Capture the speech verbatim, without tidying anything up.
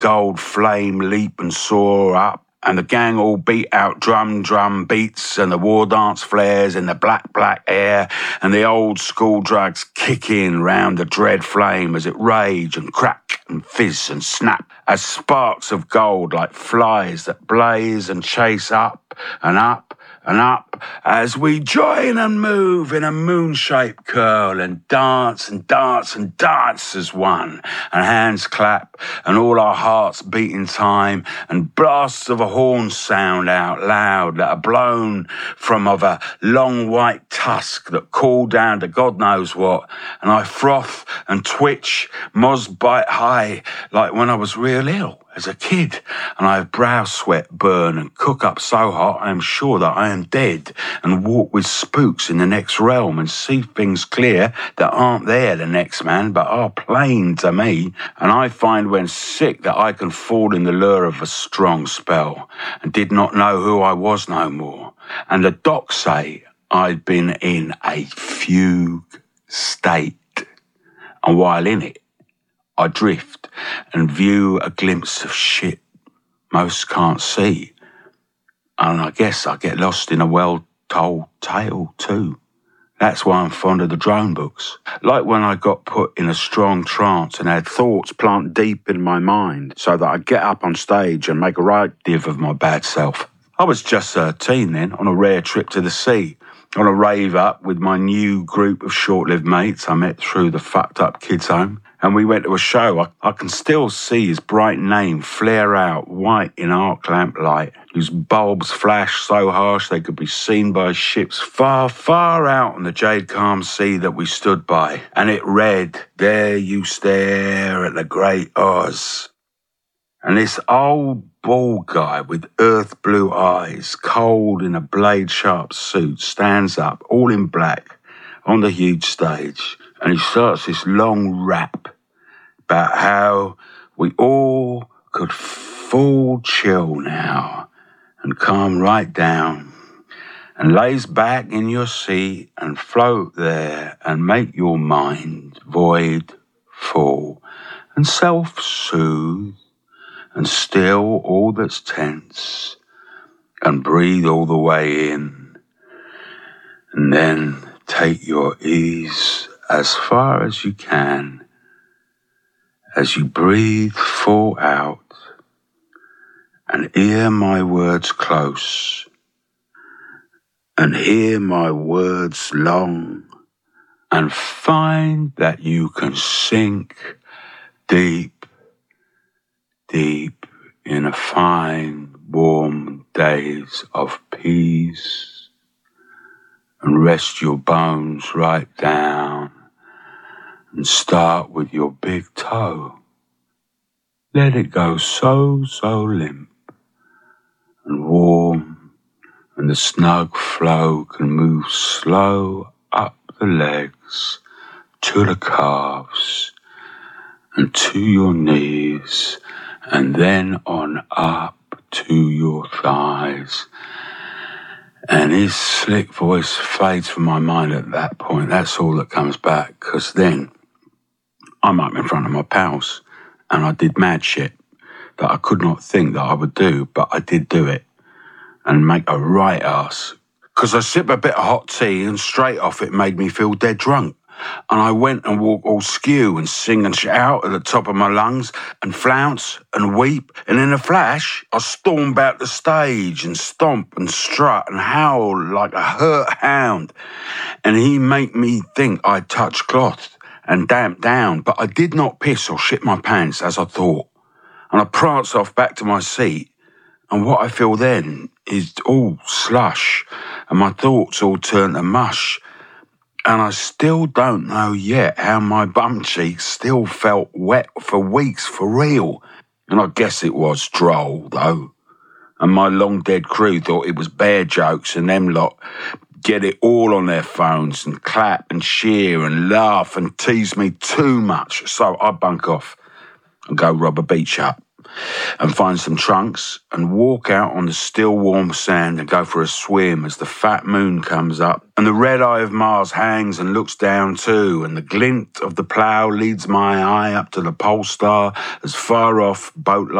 gold flame leap and soar up, and the gang all beat out drum, drum beats, and the war dance flares in the black, black air, and the old school drugs kick in round the dread flame as it rage and crack and fizz and snap as sparks of gold like flies that blaze and chase up and up and up as we join and move in a moon-shaped curl and dance and dance and dance as one, and hands clap and all our hearts beat in time, and blasts of a horn sound out loud that are blown from of a long white tusk that call down to God knows what, and I froth and twitch, moz bite high like when I was real ill as a kid, and I have brow sweat burn and cook up so hot I am sure that I am dead, and walk with spooks in the next realm and see things clear that aren't there the next man but are plain to me, and I find when sick that I can fall in the lure of a strong spell and did not know who I was no more, and the docs say I'd been in a fugue state, and while in it I drift and view a glimpse of shit most can't see. And I guess I get lost in a well-told tale too. That's why I'm fond of the drone books. Like when I got put in a strong trance and had thoughts plant deep in my mind so that I'd get up on stage and make a right div of my bad self. I was just thirteen then, on a rare trip to the sea, on a rave up with my new group of short-lived mates I met through the fucked-up kids' home. And we went to a show. I, I can still see his bright name flare out white in arc lamp light, whose bulbs flashed so harsh they could be seen by ships far, far out on the jade calm sea that we stood by. And it read, "There you stare at the great Oz." And this old bald guy with earth blue eyes, cold in a blade-sharp suit, stands up, all in black, on the huge stage, and he starts this long rap about how we all could full chill now and calm right down, and lays back in your seat and float there and make your mind void, full, and self-soothe, and still all that's tense, and breathe all the way in, and then take your ease as far as you can as you breathe full out, and hear my words close, and hear my words long, and find that you can sink deep, deep in a fine, warm daze of peace, and rest your bones right down, and start with your big toe. Let it go so, so limp and warm, and the snug flow can move slow up the legs to the calves and to your knees, and then on up to your thighs. And his slick voice fades from my mind at that point. That's all that comes back, because then I'm up in front of my pals, and I did mad shit that I could not think that I would do, but I did do it, and make a right ass. Because I sipped a bit of hot tea, and straight off it made me feel dead drunk. And I went and walked all skew and sing and shout at the top of my lungs and flounce and weep. And in a flash, I stormed out the stage and stomp and strut and howl like a hurt hound. And he made me think I'd touched cloth and damped down, but I did not piss or shit my pants as I thought. And I pranced off back to my seat, and what I feel then is all slush, and my thoughts all turn to mush. And I still don't know yet how my bum cheeks still felt wet for weeks for real. And I guess it was droll, though. And my long dead crew thought it was bear jokes, and them lot get it all on their phones and clap and cheer and laugh and tease me too much. So I bunk off and go rob a beach hut and find some trunks and walk out on the still warm sand and go for a swim as the fat moon comes up and the red eye of Mars hangs and looks down too, and the glint of the plough leads my eye up to the pole star as far off boat